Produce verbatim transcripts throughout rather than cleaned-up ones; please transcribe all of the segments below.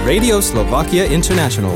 Radio Slovakia International.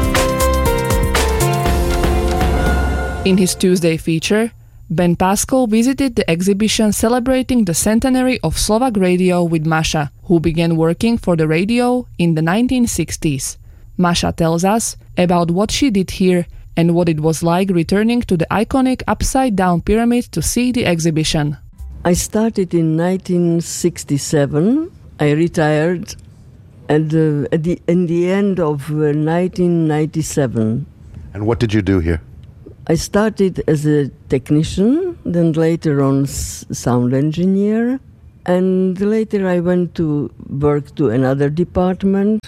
In his Tuesday feature, Ben Pascal visited the exhibition celebrating the centenary of Slovak radio with Masha, who began working for the radio in the nineteen sixties. Masha tells us about what she did here and what it was like returning to the iconic upside-down pyramid to see the exhibition. I started in nineteen sixty-seven. I retired at the, at the, in the end of uh, nineteen ninety-seven. And what did you do here? I started as a technician, then later on s- sound engineer, and later I went to work to another department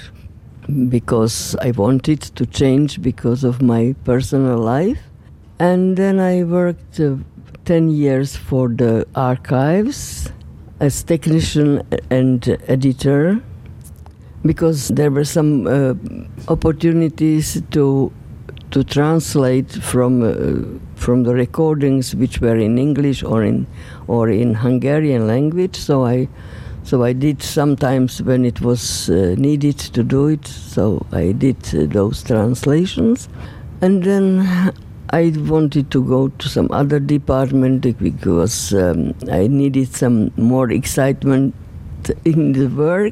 because I wanted to change because of my personal life. And then I worked uh, ten years for the archives as technician and editor, because there were some uh, opportunities to to translate from uh, from the recordings which were in English or in or in Hungarian language. So I so I did sometimes when it was uh, needed to do it. So I did uh, those translations, and then I wanted to go to some other department because um, I needed some more excitement in the work.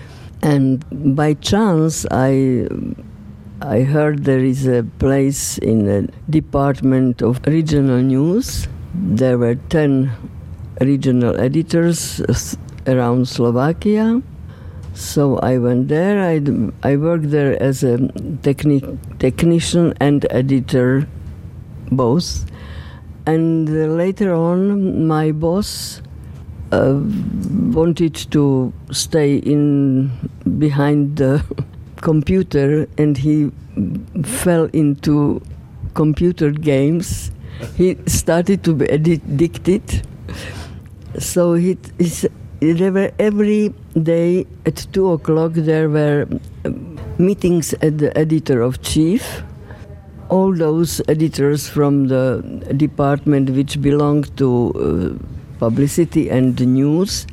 And by chance, I I heard there is a place in the Department of Regional News. There were ten regional editors around Slovakia. So I went there. I, I worked there as a techni- technician and editor, both. And uh, later on, my boss uh, wanted to stay in behind the computer, and he fell into computer games. He started to be addicted. So he, he there were every day at two o'clock there were meetings at the editor of chief. All those editors from the department which belonged to uh, publicity and news.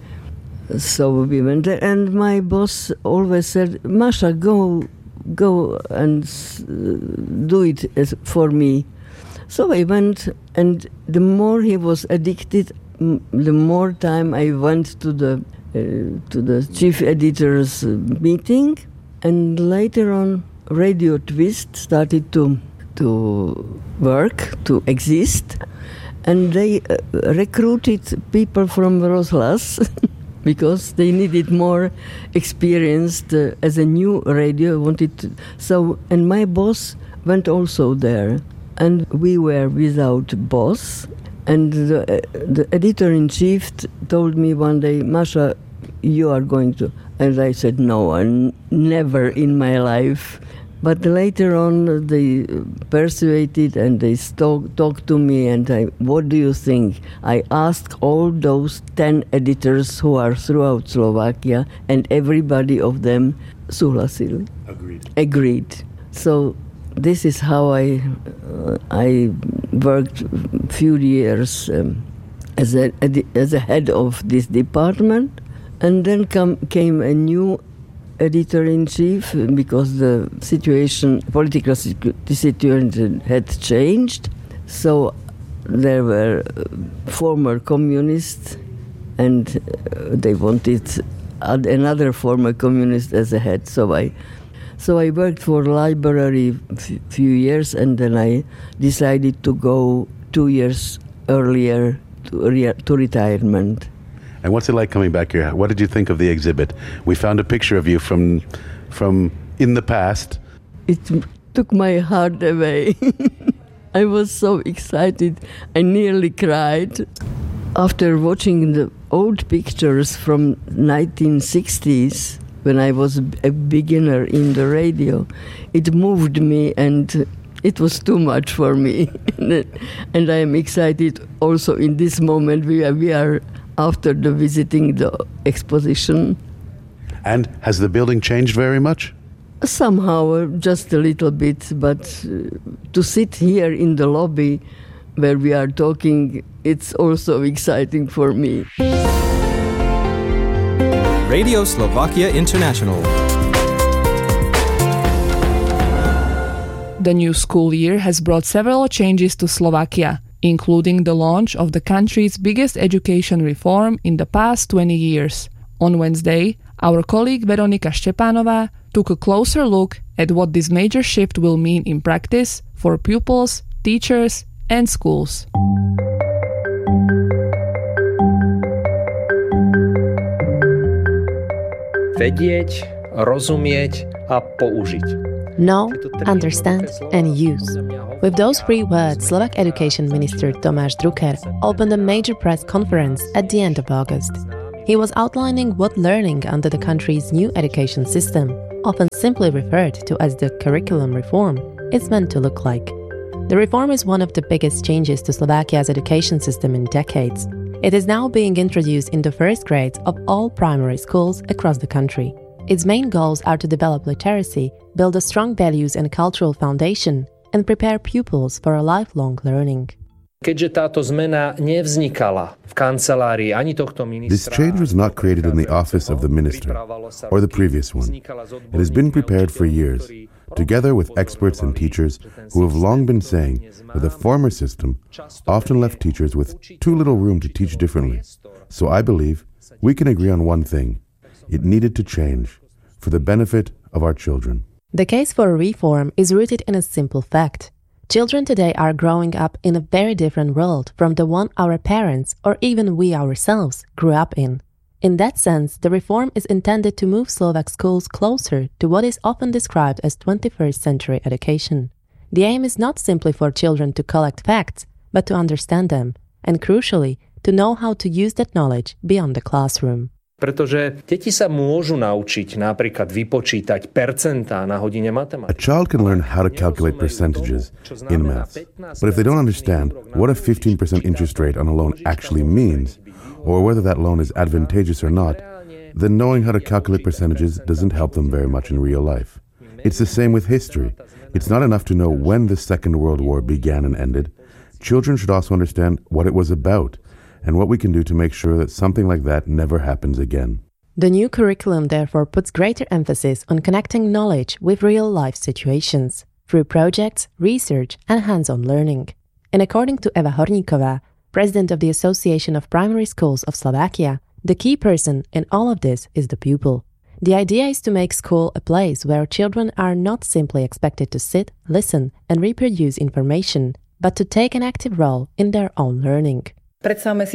So we went there, and my boss always said, "Masha, go, go and uh, do it as, for me." So I went, and the more he was addicted, m- the more time I went to the uh, to the chief editor's uh, meeting, and later on, Radio Twist started to to work, to exist, and they uh, recruited people from Rozhlas. Because they needed more experienced uh, as a new radio. Wanted to, so, and my boss went also there, and we were without boss. And the, uh, the editor-in-chief t- told me one day, "Masha, you are going to," and I said, "No, n- never in my life." But later on, they persuaded and they talk, talked to me, and I, what do you think? I asked all those ten editors who are throughout Slovakia, and everybody of them súhlasili. Agreed. Agreed. So this is how I uh, I worked a few years um, as a as a head of this department, and then come, came a new editor-in-chief because the situation, political situation had changed. So there were former communists, and they wanted another former communist as a head. So I, so I worked for library a few years, and then I decided to go two years earlier to, re- to retirement. And what's it like coming back here? What did you think of the exhibit? We found a picture of you from from in the past. It took my heart away. I was so excited. I nearly cried. After watching the old pictures from nineteen sixties, when I was a beginner in the radio, it moved me, and it was too much for me. And I am excited also in this moment. We are, we are after the visiting the exposition. And has the building changed very much? Somehow, uh, just a little bit, but uh, to sit here in the lobby where we are talking, it's also exciting for me. Radio Slovakia International. The new school year has brought several changes to Slovakia, including the launch of the country's biggest education reform in the past twenty years. On Wednesday, our colleague Veronika Štepanová took a closer look at what this major shift will mean in practice for pupils, teachers, and schools. Vedieť, rozumieť a použiť. Know, understand, and use. With those three words, Slovak Education Minister Tomáš Drucker opened a major press conference at the end of August. He was outlining what learning under the country's new education system, often simply referred to as the curriculum reform, is meant to look like. The reform is one of the biggest changes to Slovakia's education system in decades. It is now being introduced in the first grades of all primary schools across the country. Its main goals are to develop literacy, build a strong values and cultural foundation, and prepare pupils for a lifelong learning. Keďže táto zmena nevznikala v kancelárii ani tohto ministra. This change was not created in the office of the minister or the previous one. It has been prepared for years, together with experts and teachers who have long been saying that the former system often left teachers with too little room to teach differently. So I believe we can agree on one thing. It needed to change for the benefit of our children. The case for reform is rooted in a simple fact. Children today are growing up in a very different world from the one our parents or even we ourselves grew up in. In that sense, the reform is intended to move Slovak schools closer to what is often described as twenty-first century education. The aim is not simply for children to collect facts, but to understand them, and crucially, to know how to use that knowledge beyond the classroom. Pretože deti sa môžu naučiť napríklad vypočítať percentá na hodine matematiky. A child can learn how to calculate percentages in maths, but if they don't understand what a fifteen percent interest rate on a loan actually means, or whether that loan is advantageous or not, then knowing how to calculate percentages doesn't help them very much in real life. It's the same with history. It's not enough to know when the Second World War began and ended. Children should also understand what it was about, and what we can do to make sure that something like that never happens again. The new curriculum therefore puts greater emphasis on connecting knowledge with real-life situations through projects, research, and hands-on learning. And according to Eva Horníková, president of the Association of Primary Schools of Slovakia, the key person in all of this is the pupil. The idea is to make school a place where children are not simply expected to sit, listen, and reproduce information, but to take an active role in their own learning. Today's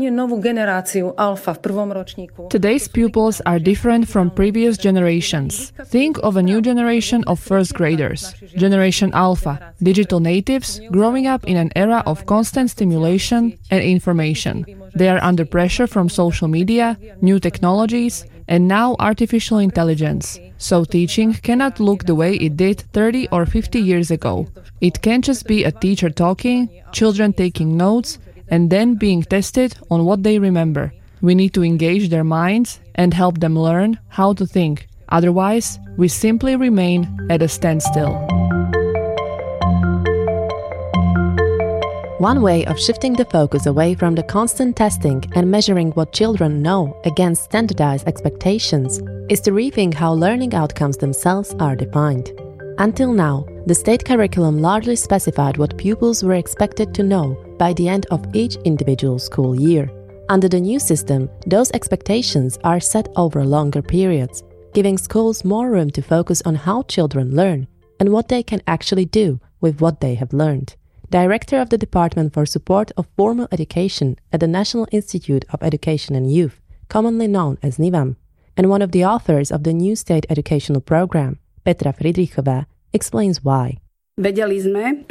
pupils are different from previous generations. Think of a new generation of first graders, Generation Alpha, digital natives growing up in an era of constant stimulation and information. They are under pressure from social media, new technologies, and now artificial intelligence. So teaching cannot look the way it did thirty or fifty years ago. It can't just be a teacher talking, children taking notes, and then being tested on what they remember. We need to engage their minds and help them learn how to think. Otherwise, we simply remain at a standstill. One way of shifting the focus away from the constant testing and measuring what children know against standardized expectations is to rethink how learning outcomes themselves are defined. Until now, the state curriculum largely specified what pupils were expected to know by the end of each individual school year. Under the new system, those expectations are set over longer periods, giving schools more room to focus on how children learn and what they can actually do with what they have learned. Director of the Department for Support of Formal Education at the National Institute of Education and Youth, commonly known as NIVAM, and one of the authors of the new state educational program, Petra Friedrichová, explains why. We knew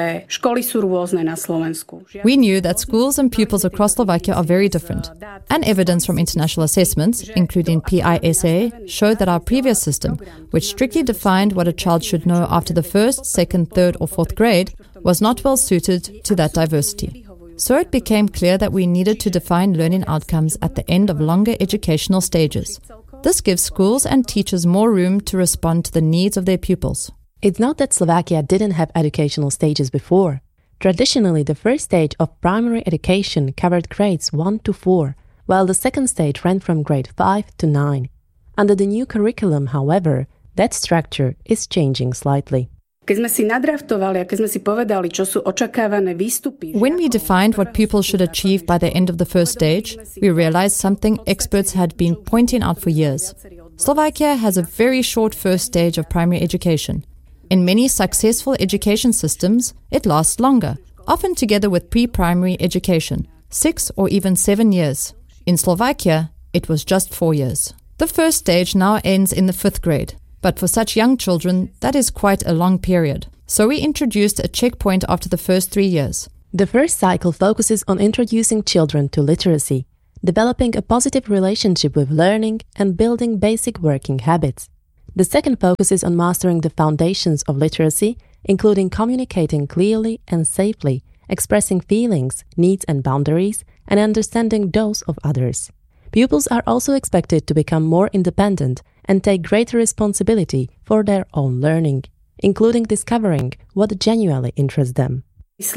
that schools and pupils across Slovakia are very different, and evidence from international assessments, including P I S A, showed that our previous system, which strictly defined what a child should know after the first, second, third or fourth grade, was not well suited to that diversity. So it became clear that we needed to define learning outcomes at the end of longer educational stages. This gives schools and teachers more room to respond to the needs of their pupils. It's not that Slovakia didn't have educational stages before. Traditionally, the first stage of primary education covered grades one to four, while the second stage ran from grade five to nine. Under the new curriculum, however, that structure is changing slightly. When we defined what pupils should achieve by the end of the first stage, we realized something experts had been pointing out for years. Slovakia has a very short first stage of primary education. In many successful education systems, it lasts longer, often together with pre-primary education, six or even seven years. In Slovakia, it was just four years. The first stage now ends in the fifth grade, but for such young children, that is quite a long period. So we introduced a checkpoint after the first three years. The first cycle focuses on introducing children to literacy, developing a positive relationship with learning and building basic working habits. The second focuses on mastering the foundations of literacy, including communicating clearly and safely, expressing feelings, needs and boundaries, and understanding those of others. Pupils are also expected to become more independent and take greater responsibility for their own learning, including discovering what genuinely interests them. At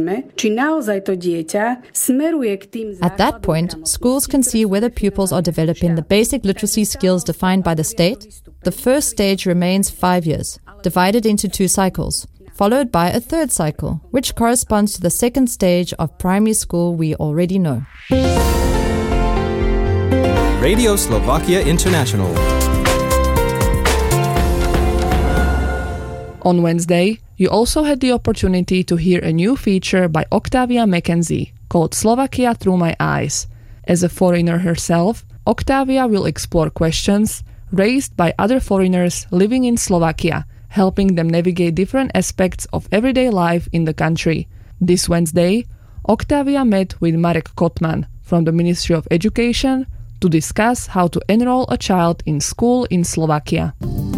that point, schools can see whether pupils are developing the basic literacy skills defined by the state. The first stage remains five years, divided into two cycles, followed by a third cycle, which corresponds to the second stage of primary school we already know. Radio Slovakia International. On Wednesday, you also had the opportunity to hear a new feature by Octavia Mackenzie called Slovakia Through My Eyes. As a foreigner herself, Octavia will explore questions raised by other foreigners living in Slovakia, helping them navigate different aspects of everyday life in the country. This Wednesday, Octavia met with Marek Kotman from the Ministry of Education to discuss how to enroll a child in school in Slovakia.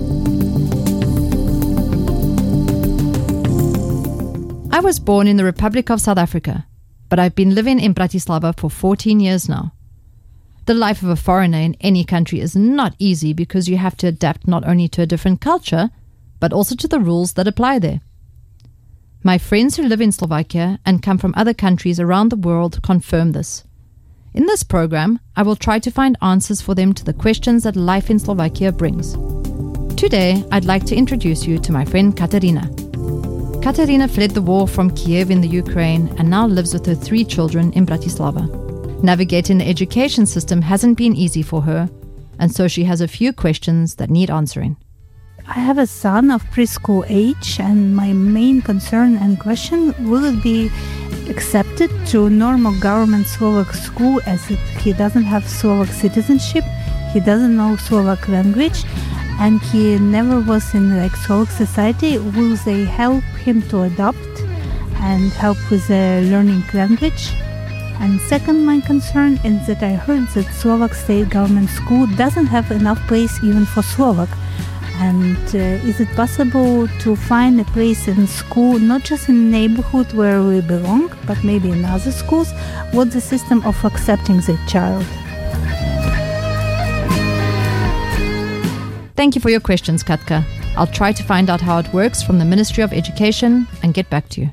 I was born in the Republic of South Africa, but I've been living in Bratislava for fourteen years now. The life of a foreigner in any country is not easy because you have to adapt not only to a different culture, but also to the rules that apply there. My friends who live in Slovakia and come from other countries around the world confirm this. In this program, I will try to find answers for them to the questions that life in Slovakia brings. Today, I'd like to introduce you to my friend Katerina. Katerina fled the war from Kiev in the Ukraine and now lives with her three children in Bratislava. Navigating the education system hasn't been easy for her, and so she has a few questions that need answering. I have a son of preschool age, and my main concern and question, will it be accepted to normal government Slovak school as it, he doesn't have Slovak citizenship, he doesn't know Slovak language, and he never was in like Slovak society. Will they help him to adopt and help with the learning language? And second, my concern is that I heard that Slovak state government school doesn't have enough place even for Slovak. And uh, is it possible to find a place in school, not just in the neighborhood where we belong, but maybe in other schools? What's the system of accepting the child? Thank you for your questions, Katka. I'll try to find out how it works from the Ministry of Education and get back to you.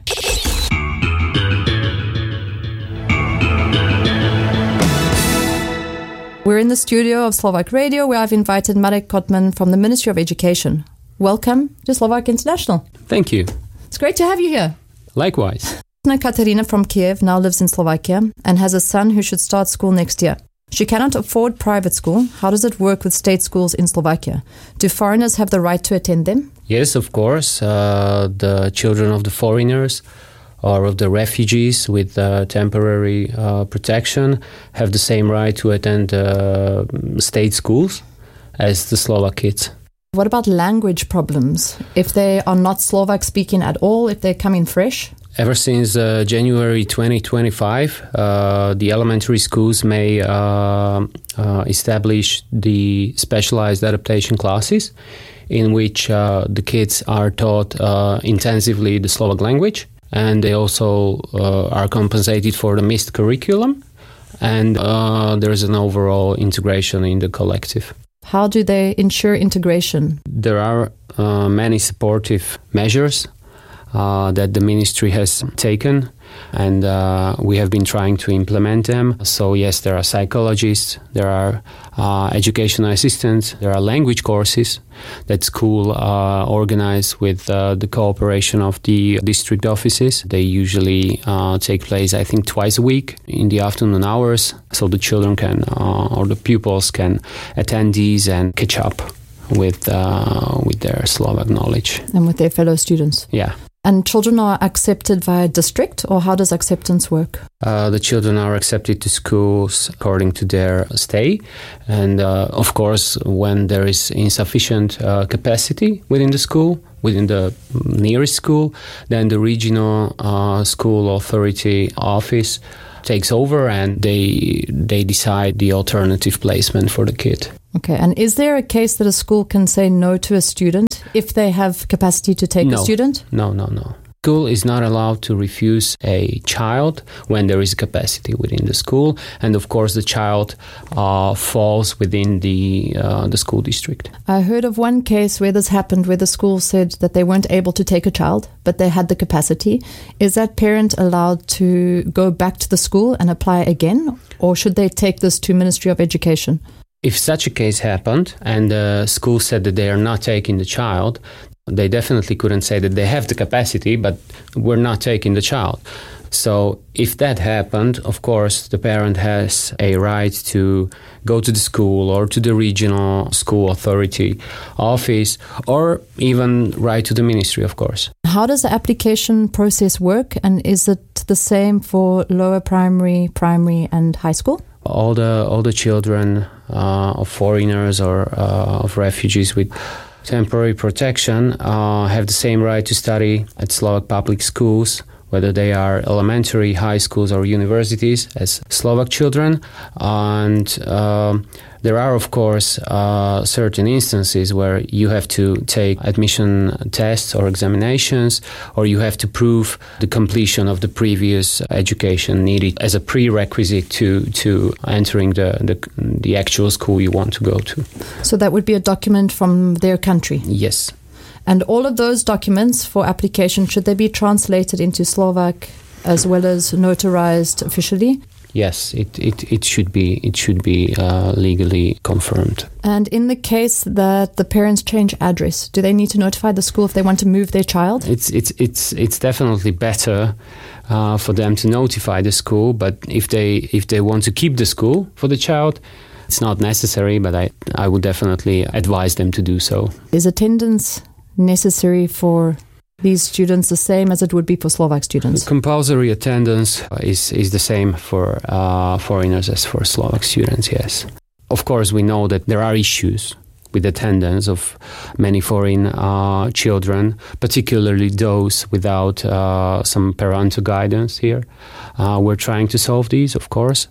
We're in the studio of Slovak Radio, where I've invited Marek Kotman from the Ministry of Education. Welcome to Slovak International. Thank you. It's great to have you here. Likewise. Katerina from Kiev now lives in Slovakia and has a son who should start school next year. She cannot afford private school. How does it work with state schools in Slovakia? Do foreigners have the right to attend them? Yes, of course. Uh, the children of the foreigners or of the refugees with uh, temporary uh, protection have the same right to attend uh, state schools as the Slovak kids. What about language problems? If they are not Slovak speaking at all, if they're coming fresh? Ever since uh, January twenty twenty-five, uh, the elementary schools may uh, uh, establish the specialized adaptation classes in which uh, the kids are taught uh, intensively the Slovak language, and they also uh, are compensated for the missed curriculum, and uh, there is an overall integration in the collective. How do they ensure integration? There are uh, many supportive measures Uh, that the ministry has taken. and uh, we have been trying to implement them. So yes, there are psychologists, there are uh, educational assistants, there are language courses that school uh, organize with uh, the cooperation of the district offices. They usually uh, take place, I think, twice a week in the afternoon hours, so the children can, uh, or the pupils can attend these and catch up with uh, with their Slovak knowledge. And with their fellow students. Yeah. And children are accepted via district, or how does acceptance work? Uh, the children are accepted to schools according to their stay. And uh, of course, when there is insufficient uh, capacity within the school, within the nearest school, then the regional uh, school authority office takes over and they they decide the alternative placement for the kid. Okay, and is there a case that a school can say no to a student if they have capacity to take no. a student? No, no, no. School is not allowed to refuse a child when there is capacity within the school, and of course the child uh, falls within the uh, the school district. I heard of one case where this happened, where the school said that they weren't able to take a child, but they had the capacity. Is that parent allowed to go back to the school and apply again, or should they take this to Ministry of Education? If such a case happened and the school said that they are not taking the child, they definitely couldn't say that they have the capacity, but we're not taking the child. So if that happened, of course, the parent has a right to go to the school or to the regional school authority office, or even write to the ministry, of course. How does the application process work, and is it the same for lower primary, primary and high school? All the all the children uh, of foreigners or uh, of refugees with temporary protection uh, have the same right to study at Slovak public schools, whether they are elementary, high schools or universities, as Slovak children. And uh, there are, of course, uh, certain instances where you have to take admission tests or examinations, or you have to prove the completion of the previous education needed as a prerequisite to, to entering the, the, the actual school you want to go to. So that would be a document from their country? Yes. And all of those documents for application, should they be translated into Slovak as well as notarized officially? Yes, it, it, it should be it should be uh, legally confirmed. And in the case that the parents change address, do they need to notify the school if they want to move their child? It's it's it's it's definitely better uh, for them to notify the school. But if they if they want to keep the school for the child, it's not necessary. But I I would definitely advise them to do so. Is attendance necessary for these students the same as it would be for Slovak students? Compulsory attendance is, is the same for uh, foreigners as for Slovak students, yes. Of course, we know that there are issues with attendance of many foreign uh, children, particularly those without uh, some parental guidance here. Uh, we're trying to solve these, of course.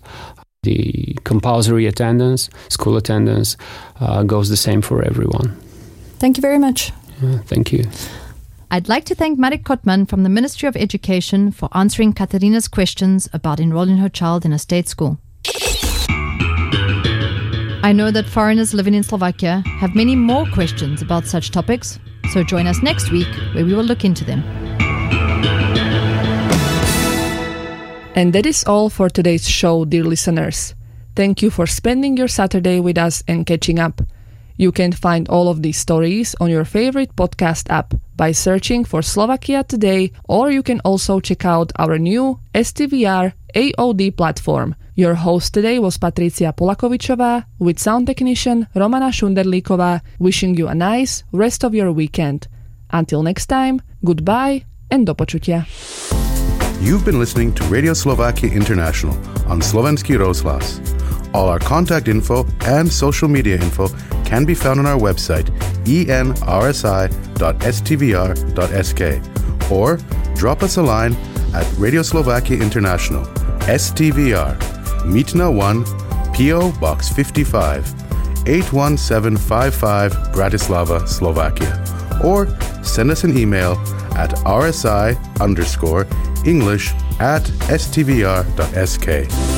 The compulsory attendance, school attendance, uh, goes the same for everyone. Thank you very much. Uh, thank you. I'd like to thank Marek Kotman from the Ministry of Education for answering Katarina's questions about enrolling her child in a state school. I know that foreigners living in Slovakia have many more questions about such topics, so join us next week where we will look into them. And that is all for today's show, dear listeners. Thank you for spending your Saturday with us and catching up. You can find all of these stories on your favorite podcast app by searching for Slovakia Today, or you can also check out our new S T V R A O D platform. Your host today was Patricia Polakovičová with sound technician Romana Šunderlíková, wishing you a nice rest of your weekend. Until next time, goodbye and do počutia. You've been listening to Radio Slovakia International on Slovenský rozhlas. All our contact info and social media info can be found on our website e n r s i dot s t v r dot s k, or drop us a line at Radio Slovakia International, S T V R, Mítna one, P O Box fifty-five, eight one seven five five, Bratislava, Slovakia. Or send us an email at rsi underscore English at s t v r dot s k.